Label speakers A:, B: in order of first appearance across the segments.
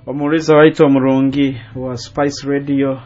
A: Omuriza waito omurungi wa Spice Radio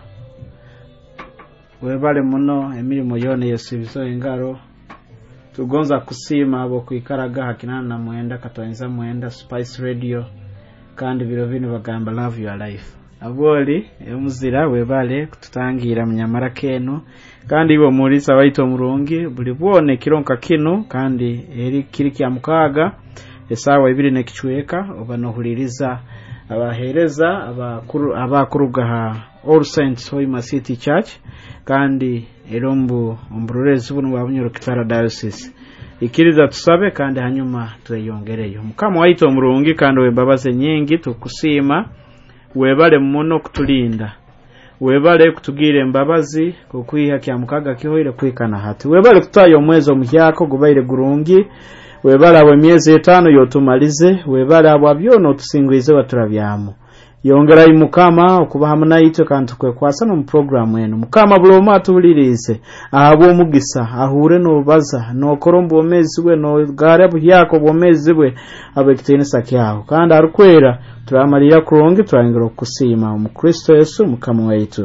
A: webale muno emirimo yone yesubizo engaro tugonza kusima abo kwikaraga hakinana na mwenda katoenza mwenda Spice Radio kandi biro bino bagamba love your life aboli emuzira webale kututangira munyamara keno kandi ibo muriza waito omurungi buli bwone kironka kino kandi eri kiri kya mukaga esawa ibiri nekichweka obanohuliriza abahereza abakuruga ha All Saints Hoima City Church kandi erombu ombrorezi bunu wabunyoro Kitara Diocese ikiriza tusabe kandi hanyuma tuyongereyo mukama waito omurungi kandi wembabaze nyingi tukusima webale muno kutulinda webale kutugire mbabazi kukwiha kya mukaga kihoire kwikana hati webale kutayo omwezo muhyako gubaire gurungi webale abo myezi 5 yotumalize webale abo byono tusingwize baturabyamu yongera imukama okuba hamuna ito kandi kwekwasa no program eno mukama buloma tubulirize abo mugisa ahure no baza no korombo omezi we no garabu yako bomezi we abekitene sakyaho kandi arukwera turamarira kurongi turangiro kusima mu Kristo Yesu mukama wetu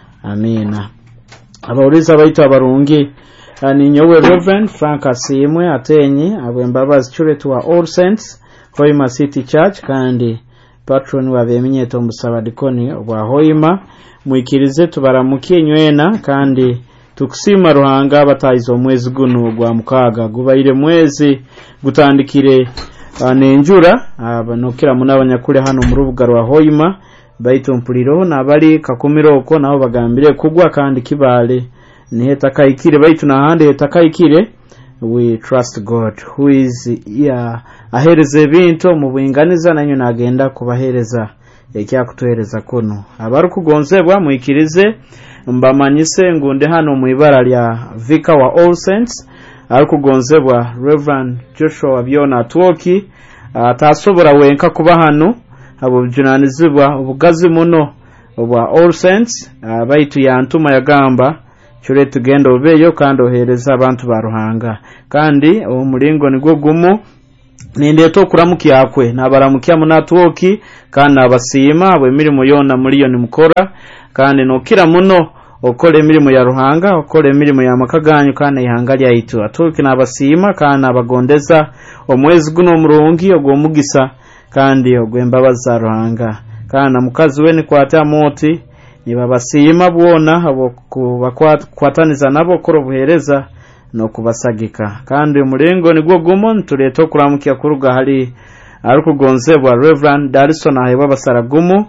A: amina abawuriza baito abarungi ni nyowe Reverend Frank Asimwe atenyi abembabazi church wa All Saints Hoima City Church kandi patron wa beminyeto musabadikoni wa Hoima muikirize tubaramukie nywena kandi tukusima ruhanga batayizo mwezi guno gwa mukaga gubaire mwezi gutandikire nenjura abanokira munabanyakure hano mu rubuga rwa Hoima baito mpuliro nabali kakumiroko nabo bagambire kugwa kandi kibale ni takayikire baitu na hande takayikire we trust God who is ahereze bintu mu buinganiza nanyo nagenda kubahereza ekyakutuhereza kono abaru kugonzebwa muikirize mbamanyise ngunde hano mu ibara lya Vika wa All Saints ari kugonzebwa Reverend Joshua Biona Twoki atasobora wenka kuba hano abo junanizibwa ubugazi muno obwa All Saints baitu yantuma yagamba chure tugenda obeyo kandi ohereza abantu baruhanga kandi umulingo nigwo gumu nindeto kuramuki yakwe nabaramukia munatwoki kandi abasima abo emirimo yona muri yo nimukora kandi nokira muno okole emirimo ya ruhanga okole emirimo ya makaganyu kandi ihanga lya itu atoki nabasima kandi abagondeza omwezi guno omurungi ogwomugisa kandi ogwembabaza ruhanga kandi mukazi we ni kwata moti nibabasima bwona abo kwataniza nabo koro buhereza no kubasagika kandi umurengo nigwo gumo tureto kuramukia kuruga hari arukugonzebwa Reverend Darison aheba basaragumu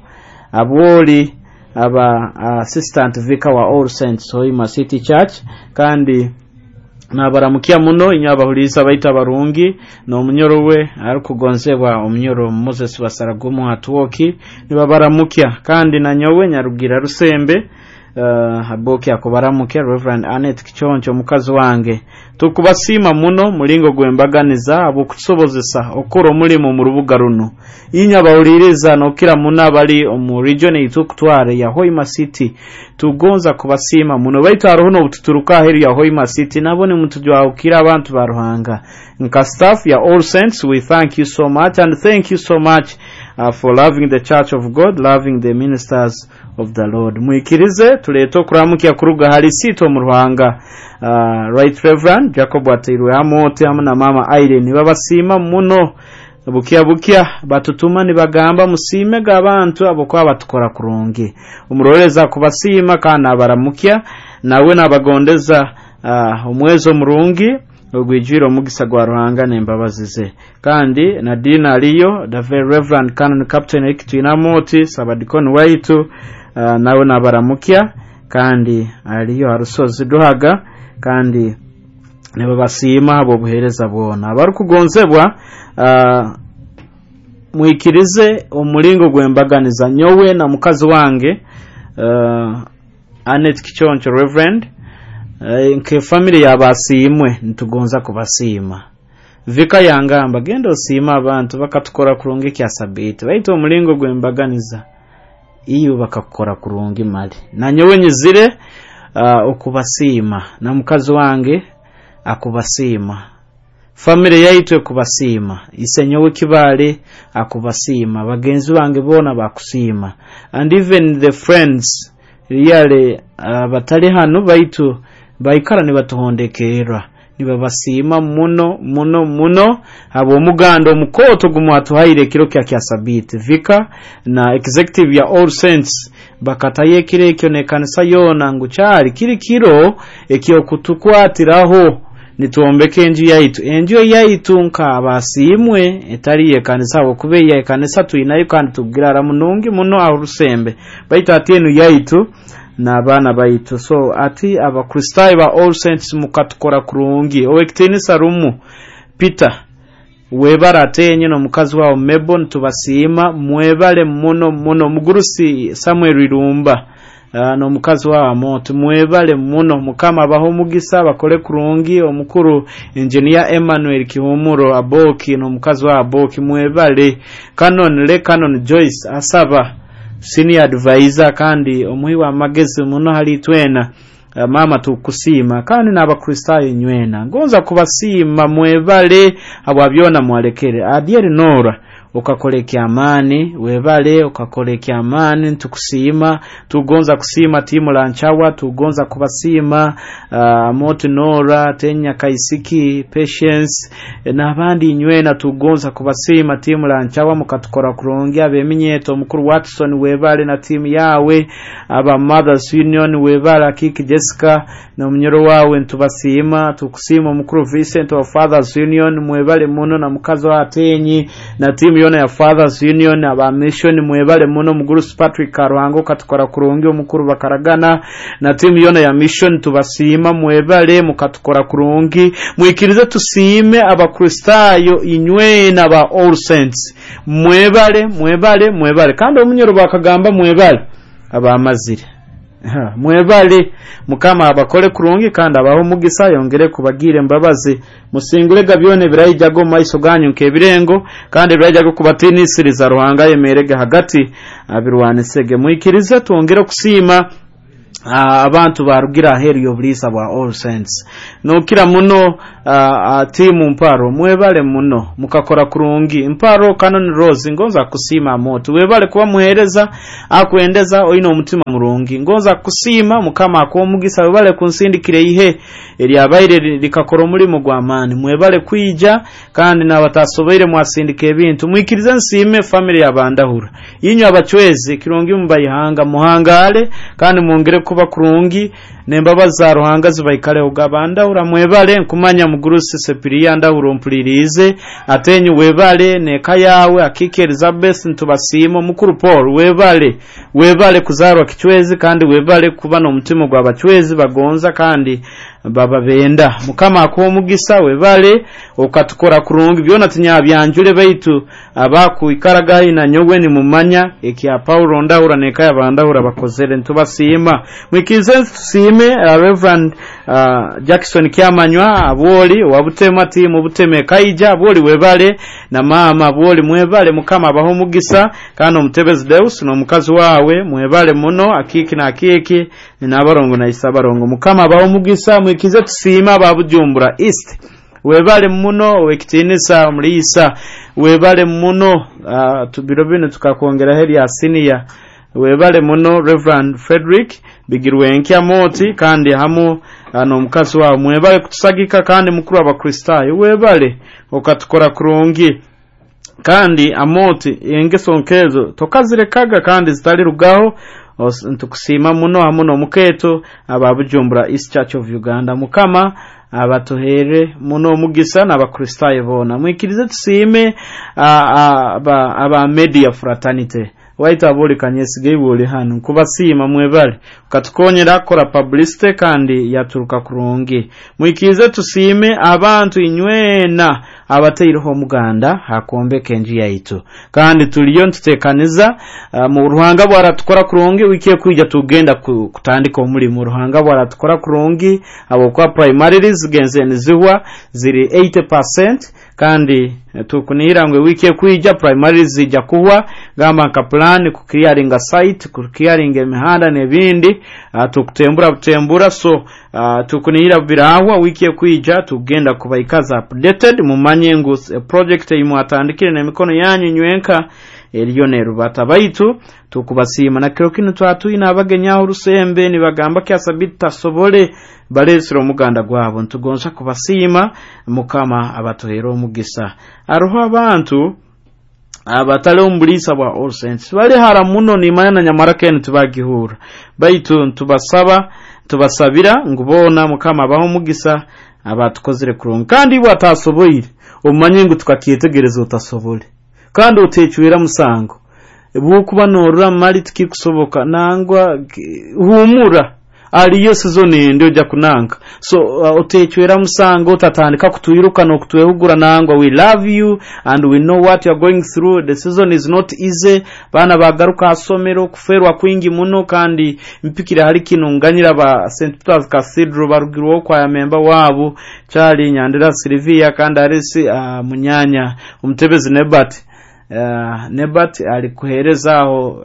A: aboli aba assistant Vika wa All Saints Hoima City Church kandi nabaramukia muno inyabahuriza baita barungi no munyoro we arukugonzebwa umunyoro Moses basaragumu hatuoki nibabaramukia kandi nanyowe nyarugira rusembe haboki akubaramukia Reverend Annette Kichoncho mukazi wange tukubasima muno mulingo gwembaganiza abo kusobozesa okoro mulimo mu rubuga runo inyabahuririza nokira muno bali mu region itukutware ya Hoima City tugonza kubasima muno baita runo bututuruka heri ya Hoima City nabone mutujwa ukira abantu baruhanga nka staff ya All Saints we thank you so much and thank you so much for loving the Church of God, loving the ministers of the Lord. Muikirize tuleto kuramukia kuruga halisito mu Ruhanga Right Reverend Jacob Atirwe amote amuna mama Irene babasima muno bukia batutuma nibagamba musime gabantu abokwa batukora kurungi umuroreza kubasima kana baramukia nawe nabagondeza umwezo murungi ogwijiro mugisa gwa ruhanga nembabazize kandi Nadina aliyo the very Reverend Canon Captain Ekitwina Moti sabadikoni waitu nawe nabaramukia kandi aliyo harusozi duhaga kandi nebabasima abo buhereza bwona abaru kugonzebwa muikirize umulingo gwembaganiza nyowe na mukazi wange Annette Kichoncho Reverend nke family yabasimwe nitugonza kubasima Vika yangamba gendo sima abantu bakatukora kurungi kya sabiti baito umulingo gwembaganiza iyo bakakora kurungi mali nanyowe nyizire okubasima na mukazi wange akubasima family yaitu kubasima isenyo w'ikibale akubasima bagenzi bange bona bakusima and even the friends really batali hano baitu bayikara ni batuhondekera nibabasima muno abo mugando mukoto gumwatu haire kiro kya sabiti vika na executive ya All Saints bakataye kire kyonekanisa yona ngucyari kiri kiro ekiyo kutukwatiraho nituombeke enju yaitu nka basimwe etariye kanisa okubeya kanisa tuinayo kandi tugirara munungi muno arusembe baita atienu yaitu na bana baitu so ati abakristayo ba All Saints mukatukora kurungi owekitenisa rumu Peter webarate nyino mukazi wao Mebon tubasima mwebale muno mugurusi Samuel Rirumba no mukazi wa Moto mwebale muno mukama baho mugisa bakore kurungi omukuru engineer Emmanuel Kihumuro Aboki no mukazi wa Aboki mwebale Canon Joyce asaba senior advisor kandi omuhiwa magezi muno hali twena mama tukusima kandi n'abakristayo nywena ngonza kubasima mwebale abwabyona mwalekere adiere Nora ukakolekya amani webale ukakolekya amani tukusima tugonza kusima timu lanchawa tugonza kubasima Moti Nora Tenya Kaisiki Patience n'abandi nywena tugonza kubasima timu lanchawa mukatukora kurongya beminyeto mukuru Watson webale na timu yawe aba Mothers Union webale Kiki Jessica na mnyoro wawe ntubasima tukusima mukuru Vincent wa Fathers Union mwebale muno na mukazo wa Tenyi na timu yona ya Fathers Union aba Mission mwebale muno muguru Patrick Karuhango katukora kurungi omukuru bakaragana na timu yona ya Mission tubasima mwebale mukatukora kurungi mwikirize tusime abakristayo inywe na ba All Saints mwebale kandi omunyoro bakagamba mwebale aba amazire mwebale mukama abakore kurungi kandi abaho mugisa yongere kubagire mbabazi musingure gabyone birayijyago maiso ganyu kebirengo kandi birayijyago kubatinisiriza ruhanga yemerege hagati abirwanisege mwikirize tuongere kusima abantu barugira heri yobrisa ba All Saints no kira muno timu mparo mwebale muno mukakora kurungi mparo Canon Rose ngonza kusima Moto webale kuba muhereza akwendeza oino umutima murungi ngonza kusima mukama akomugisa webale kunsindikire ihe eri abaire likakora mulimo gwamani mwebale kwija kandi nabatasobeire mwasindike ebintu mwikirize nsime family yabandahura yinyo abachweze kirongi mbayihanga muhangale kandi mwongere kuba kurungi nembabaza ruhanga zibayikale ugabanda uramwebale nkumanya mugurusi Sepiria ndahuro mpulirize atenyu webale neka yawe Akike Elizabeth ntubasimo mukuru Paul webale kuzarwa kichwezi kandi webale kuba no mutima gwa bachwezi bagonza kandi baba benda mukama akomugisa webale okatukora kurungi byona tinyabyanjure baitu abaku ikaragayi na nyogwe ni mumanya ekya Paulo ndahura neka yabandahura bakozere ntubasima mwikize tusime Reverend Jackson Kyamanywa aboli wabutema timu buteme kaija aboli webale na mama aboli mwebale mukama abaho mugisa kandi omutebezi Deus no mukazi wawe mwebale muno Akiki na Akiki n'abarongo na isabarongo mukama abaho mugisa mwikize tusima babujumbura East webale muno wekitinisa mulisa webale muno tubirobine tukakongera heri ya senior webale muno Reverend Frederick bigirwenkya Moti kandi hamu no mukazi wa mwebale kutusagika kandi mukuru abakristayo webale okatukora kurungi kandi Amoti engesonkezo tokazirekaga kandi zitali rugaho ntukusima muno hamuno muketo ababujumbura East Church of Uganda mukama abatohere muno mugisa n'abakristayo bona mwikirize tusime aba media fraternity waita aboli kanyesi geibole hano kubasima mwebale katukonyera kora publicity kandi yaturuka kurungi mwikize tusime abantu inywena abateiroho muganda hakombeke enji yaitu kandi tuliyo ntutekaniza mu ruhanga bwaratukora kurungi wikiye kwijya tugenda kutandika muri mu ruhanga bwaratukora kurungi abo kwa primary zigenze nizihwa ziri 80% kandi tukunira ngwe wiki kwija primary zijja kuwa gamba nka plan ku clearing a site ku clearing emihanda nebindi tukutembura so tukunira birawa wiki kwija tugenda kubaikaza updated mumanye ngo project imwatandikire na mikono yanyu nywenka eliyo nerubata baitu tukubasima na kiro kinu twatuina abagenyaho rusembe ni bagamba kyasabita sobole balesiro muganda gwabo ntugonza kubasima mukama abatohero mugisa aruho abantu abatale ombulisa bwa All Saints bali hara muno ni mana nyamarake tubagihura baitu tubasabira ngubona mukama abaho mugisa abatukozere kurunga kandi batasoboyire umanye ngo tukakitegereza utasobole kandi utecyuira musango bukuba norura mali tikikusoboka nangwa humura aliyo sizoni ndio ujya kunanga so utecyuira musango utatandika kutuyiruka no kutuwehugura nangwa we love you and we know what you are going through. The season is not easy. Bana bagaruka asomero kuferwa kwingi muno kandi mpikira hari kinunganyira ba St Peter's Cathedral barugirwo kwa ya member wabo cyari Nyandera Silvia kandi arisi munyanya umutebezi Nebat alikuherezaho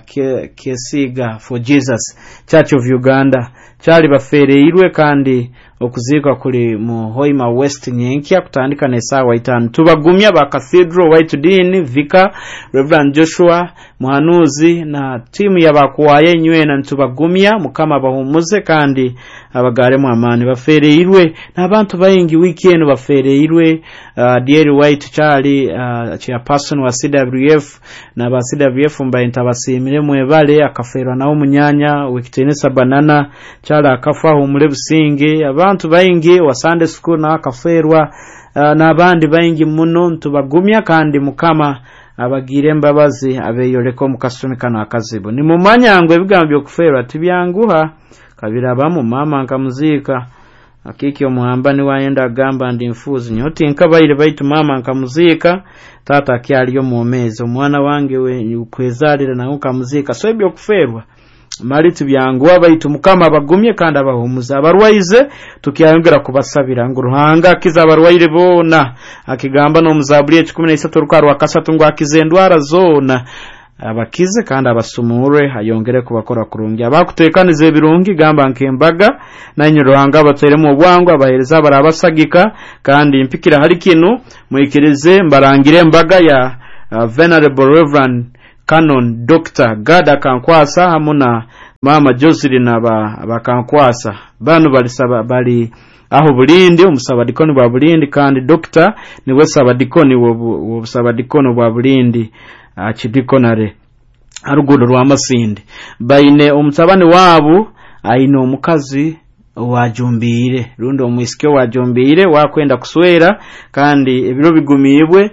A: Kesiga for Jesus Church of Uganda cyari bafereirwe kandi okuzikwa kuri mu Hoima West Nyenkia kutandika nesawa 5 tubagumya ba Cathedral White Dean Vicar Reverend Joshua muhanuzi na timu yabakuwaye nywe na tubagumya mukama bahumuze kandi abagare mu amani bafereirwe nabantu bayingi weekend bafereirwe Dear White Charlie chairperson wa CWF na ba CWF mbaye ntabasimire mwebale akaferwa nawo munyanya wikitenesa banana chala akafa humule businge abantu bayingi wa Sunday school na akaferwa n'abandi bayingi muno tubagumya kandi mukama abagire mbabazi abeyoleko mukasumikana akazibo ni mumanyangwe bigambye okuferwa tibyanguha kabira mu mama nkamuzika akiki omuhambani wayenda gamba ndi mfuzi nyoti nkabayire baitu mama nkamuzika tata kyaliyo mu mezi omwana wange we ukwezalira na nkamuzika so ebyo kuferwa mariti byanguwa baitu mukama bagumye kandi abahumuza abarwaize tukiyongera kubasabira ngo ruhanga kiza abarwaire bona akigamba no muzaburi 13 rukaro wakasatu ngo akizendwara zona abakize kandi abasumure hayongere kubakora kurungi abakutekanize birungi gamba nkembaga na nyiruhanga bateremo obwangu abahereza barabasagika kandi mpikira hari kinu mwikirize mbarangire mbaga ya Venerable Reverend Canon Dr. Gada Kankwasa hamuna Mama Jocelyn abakankwasa bano bali aho bulindi umusabadikoni bwa bulindi kandi Dr. niwe sabadikoni wo sabadikoni bwa bulindi chidikonare arugudo rwa Masindi baine umutabane wabo aino mukazi wajumbire rundo mwisike wajumbire wakwenda kuswera kandi ebiro bigumibwe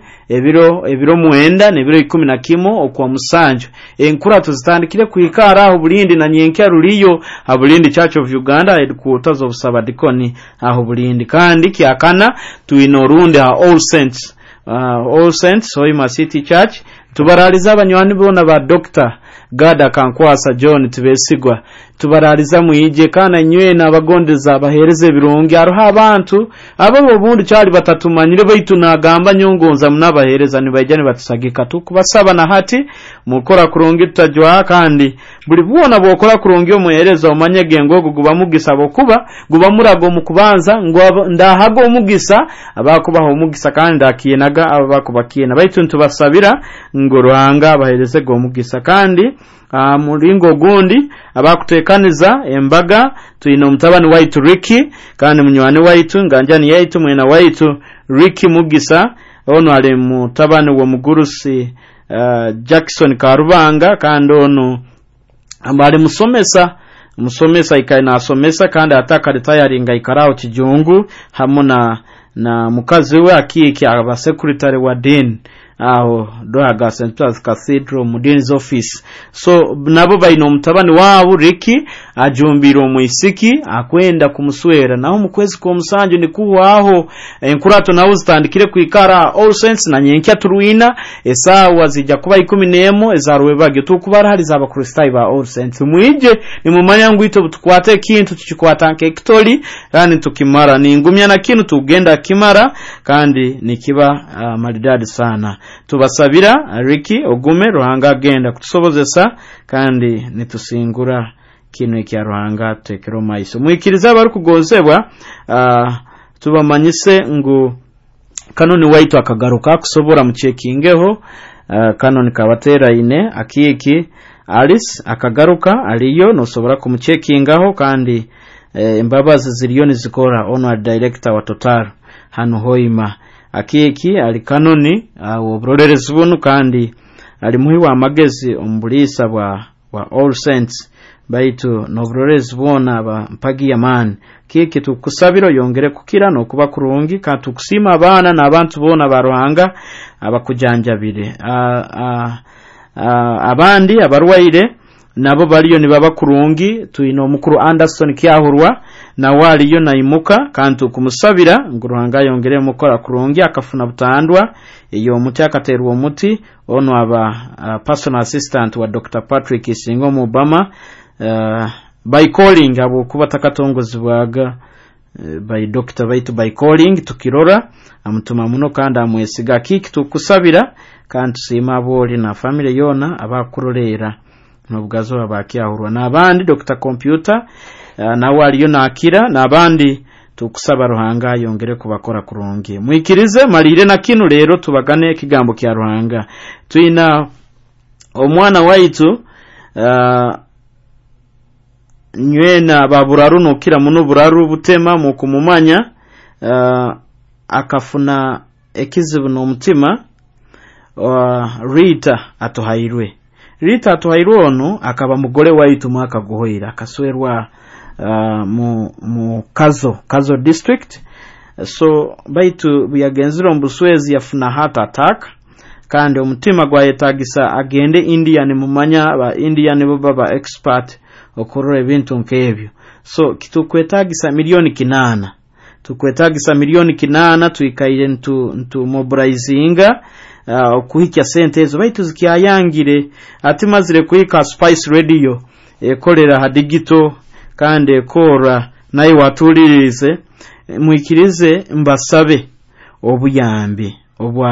A: ebiro muenda nebiro 11 okwa musanjo enkura tuzitandikire kuikara aho bulindi na nyenke ruliyo abulindi Church of Uganda headquarters of Sabadikoni aho bulindi kandi kyakana tuinorundi ha All Saints Hoima City Church tubaraliza abanywani bona ba Dr. Gada Kankwasa John tubesigwa tubaraliza muije kana nywe nabagondeza bahereze birungi aruha abantu abo bundi cyari batatumanyire baitu nagamba nyongonza munabahereza nibajyane batusagika tukubasaba na hati mukora kurungi tutajwa kandi buri bwona bokora kurungi yo muhereza umanyege ngo guba mugisa bokuba guba murago mukubanza ngo ndahago umugisa abakubaho umugisa kandi akienaga abakubakiyena baitu ntubasabira ngo ruhanga bahereze go mugisa kandi muringo gundi abakutekaniza embaga tuino mtabani waitu Ricky kandi munywani waitu nganjani yaitu mwena waitu Ricky mugisa ono ale mutabani wa mugurusi Jackson Karubanga kandi ono ambale musomesa ikaina asomesa kandi ataka retiring ikarao kijungu hamuna na mukazi we akiki aba secretary wa Dean aho dohaga St. Peter's Cathedral mu Dean's Office. So nabo bayino mutabani wabo Ricky ajumbira omwisiki akwenda kumuswera naho mu kwezi ko musanju ni kuwaho enkurato nawo zitandikire kwikara All Saints na nyenkya turuina esawa zijja kuba 11 ezaruwe bagyo tukubara hali zaba Kristai ba All Saints mwije ni mumanya ngwito butukwate kintu tukikwata nkekitoli kandi tukimara ni ngumya na kintu tugenda kimara kandi nikiba maridadi sana. Tubasabira Ricky ogume Ruhanga agenda kutusobozesa kandi nitusingura kino ekya Ruhanga tekero maiso mwikiriza bari kugozebwa tubamanyise ngo kanoni waitu akagaruka kusobora mu checkingeho kanoni kabatera ine akiki Alice akagaruka aliyo no sobora ku checkingaho kandi imbabazi ziriyo nizikora honor director wa Total hano Hoima akiki ali kanoni obrorerezi bunu kandi ali muhiwa amagezi ombulisa wa All Saints baitu nobrorezi bona ba mpagi yamani kiki tukusabiro yongere kukira no kuba kurungi katukusima abana na abantu bona baruhanga abakujanjabire abandi abarwaire nabo baliyo ni baba kurungi tuino mukuru Anderson kyahurwa na waliyo naimuka kantu kumusabira nguruhanga yongere mukora kurungi akafuna butandwa iyo muti akaterwa umuti ono aba personal assistant wa Dr. Patrick Isingo mu Obama by calling abo kuba takatongozi bwaga by Dr. baitu by calling tukirora amutuma muno kandi amwesiga kiki tukusabira kandi sima aboli na family yona abakurorera n'ubwazo abakyahurwa nabandi Dr. Computer na waliyo nakira nabandi tukusaba Ruhanga yongere kubakora kurungi mwikirize malire na kinu rero tubagane kigambo kya Ruhanga tuina omwana waitu nywena baburaru nokira muno buraru butema mu kumumanya akafuna ekizibu no mutima Rita atohairwe ono akaba mugore waitu mwaka guhoira akaswerwa mu Kazo district. So baitu buyagenziro mbuswezi yafuna heart attack kandi omutima gwayetagisa agende India ni mumanya ba India ni baba expert okorora ebintu nkebyo. So kitukwetagisa milioni kinana tuikaire ntu mobilizinga okuhikya sente ezo baitu zikyayangire ati mazire kuhika Spice Radio ekolera ha digital kandi ekora nayi watulirize mwikirize mbasabe obuyambi obwa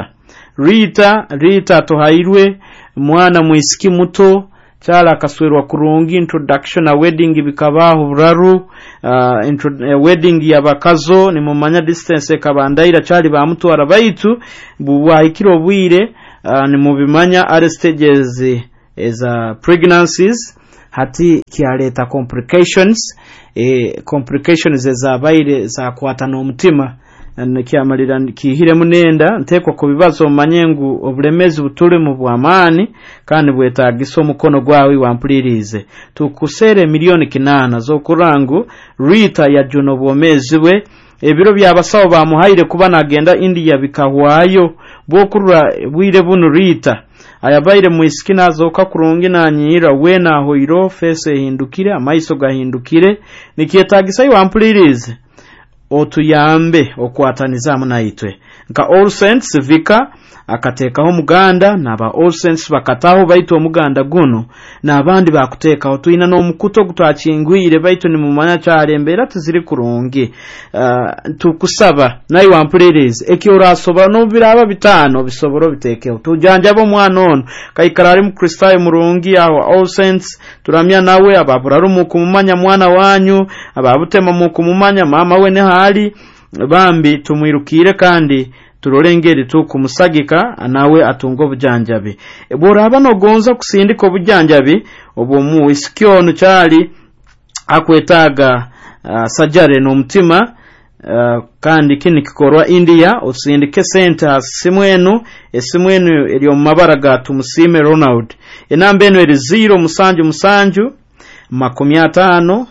A: Rita tohairwe mwana muisiki muto chala kaswerwa kurungi introduction na wedding bikabaho buraru wedding yabakazo ni mumanya distance kabandaira chali ba muto arabaitu buwahikiro bwire ni mubimanya are stages as pregnancies hati kialeta complications za baire za kwatana omutima kiamalira kihire munenda ntekwa ku bibazo manyengu obulemezi butule mu bwamani kandi bwetagiso mukono gwawe wampulirize tukusere milioni kinana zo kurangu Rita ya Juno bwomezi bwe ebiro byabasawo bamuhaire kuba nagenda India bikahwayo bokurura bwire bunu Rita ayabaire muisikina azoka kurungi nanyira wena hoiro fese hindukire amaiso gahindukire nikietagisa wampulirize otuyambe okwataniza munaitwe nka All Saints vika akatekaho muganda naba All Saints bakataho baito omuganda guno nabandi bakutekaho tuina no mukuto gutachingwire baito ni mumanya cyarembera tuziri kurungi tukusaba nayi wampulirize ekyo soba no biraba bitano bisoboro bitekeho tujanja bo mwana ono kaikarari mu Kristai murungi aho All Saints turamya nawe ababuraru mu kumumanya mwana wanyu ababutema mu kumumanya mama we ne hali bambi tumwirukire kandi turorengere tukumusagika nawe atungo bujanjabi boraba no gonza kusindika obujanjabi obwo mu isikyono cyali akwetaga sajare no mutima kandi kini kikorwa India usindike center simwenu eri omabaraga tumusime Ronald enamba eno eri 0 50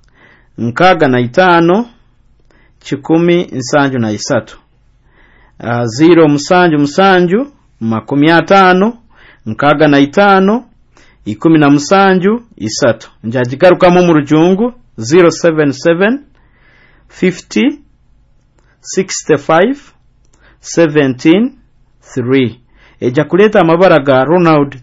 A: 65 10 73 0 musanju 50 65 17 3 njagigarukamo mu rujungu 077 50 65 17 3 eja kuleta amabara ga Ronald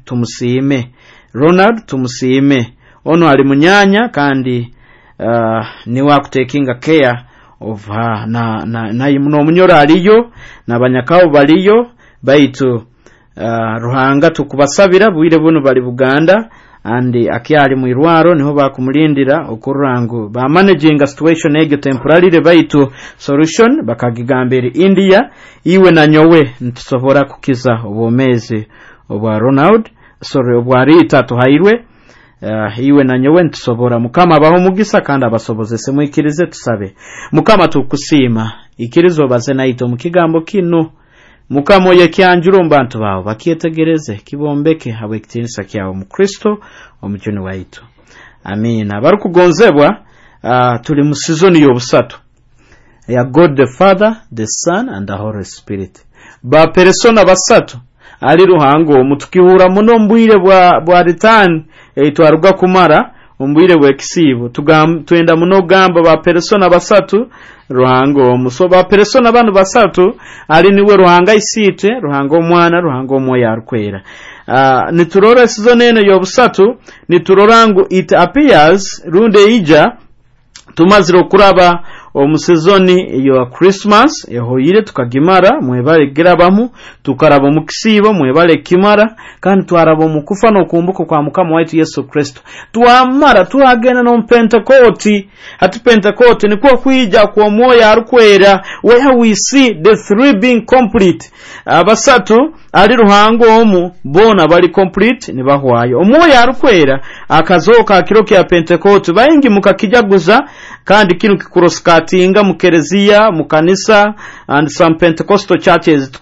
A: Tumusime ono ali munyanya kandi ni wa kutekinga care of her na imuno munyora aliyo nabanyakawo baliyo baitu Ruhanga tukubasabira bwire buno bali Buganda andi akyali mu irwaro niho bakumulindira okurango ba managing a situation ege temporarily baitu solution bakagigambere India iwe na nyowe ntusobora kukiza obomezi obwa Ronald obwa Rita tuhairwe iwe na nyowe ntusobora mukama abaho mugisa kandi abasobozese mwikirize tusabe mukama tukusima ikirizo baze naito mukigambo kino mukamo yakyanjuro mbantu bawo bakietegereze kibombeke hawe kitinisa kyawo mu Kristo omujuni waitu amina barukugonzebwa tuli mu season y'obusatu ya God the Father, the Son and the Holy Spirit ba persona basatu ali Ruhango mutukihura muno mbwire bwa return eitwaruga kumara umbwire bwekisibo twenda muno gamba ba persona basatu Ruhango musoba persona abantu basatu ali niwe Ruhanga isite Ruhango omwana Ruhango omoya arukwera niturora season eno y'obusatu niturorangu it appears runde ija tumaziro kuraba omusezoni yo Christmas ehoyire tukagimara mwebale girabamu tukaraba mukisibo mwebale kimara kandi twaraba mukufa no kumbuko kwa mukama waitu Yesu Kristo twamara tuhagena no Pentecost ati Pentecost ni kwa kwija kwa moya arukwera where we see the three being complete abasatu ali Ruhango omu bona bali complete ni bahwayo omoya arukwera akazoka akiroke ya Pentecost bayingi mukakijaguza kandi kinu kikuroskatinga mukerezia mukanisa and some Pentecostal churches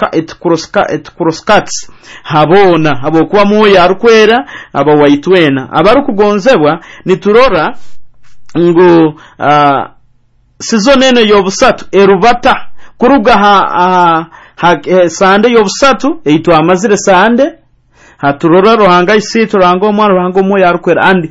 A: it crosscuts habona abokuwa moya arukwera abawaitwena abarukugonzebwa niturora ngo season eno y'obusatu erubata kuruga sande y'obusatu eitwa amazire sande haturora Ruhanga isito Ruhango omwana Ruhango moya arukwera and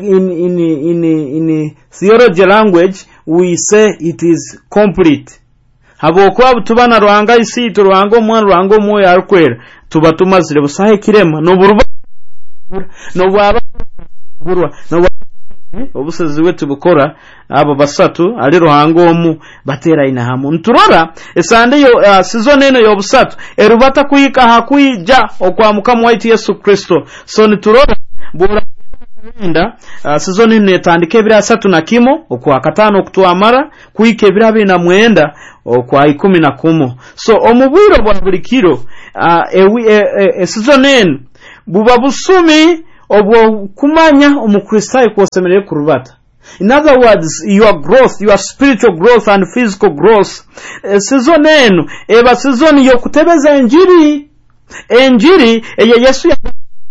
A: in theology language we say it is complete habokwa tubana Ruhanga isito Ruhango omwana Ruhango moya arukwera tuba tumazire busahe kirema no buruba no bwaba burwa no obusezi wetu bukora abo basatu ali Ruhango omu batera inahamu nturora esande yo season eno y'obusatu erubata kuyika hakwija okwa mukama waitu Yesu Kristo so niturora bura nda season eno etandike 31 okwa 5 okutwamara kuyike 29 okwa 11 so omubwiro bwa bulikiro season eno buba busumi obwo kumanya omukristayo kosemereye kurubata. In other words, your growth, your spiritual growth and physical growth, season eno eba season yo kutebeza enjiri eye Yesu ya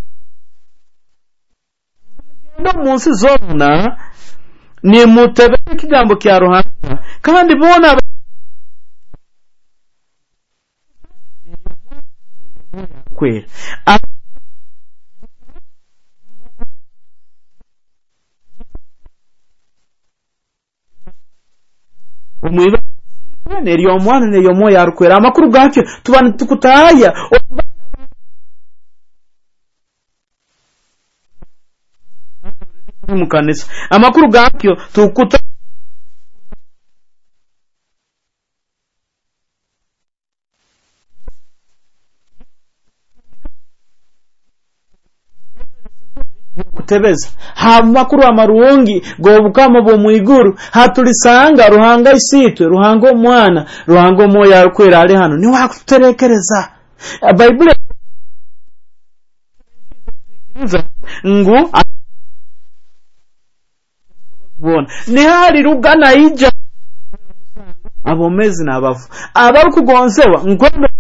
A: ndo munsi zona ni mutebe kigambo kya Ruhanga kandi bona kwera umwiba neriyo mwana neriyo moya arukwera amakuru gacyo tubana tukutaya mukanisa amakuru gacyo tukuta kutebeza ha makuru amaruongi go bukama bo muiguru hatulisanga Ruhanga isitwe Ruhango omwana Ruhango moya arukwera ali hano ni wakuterekereza Bible ngu bona ni hari rugana ija abomezi nabafu abarukugonzewa ngombe